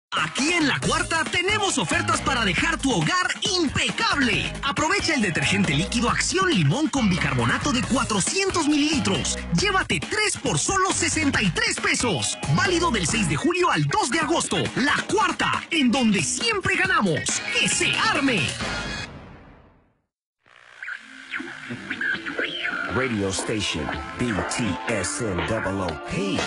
Aquí en La Cuarta tenemos ofertas para dejar tu hogar impecable. Aprovecha el detergente líquido Acción Limón con bicarbonato de 400 mililitros. Llévate 3 por solo 63 pesos. Válido del 6 de julio al 2 de agosto. La Cuarta, en donde siempre ganamos. ¡Que se arme! Radio station BTSN OOP.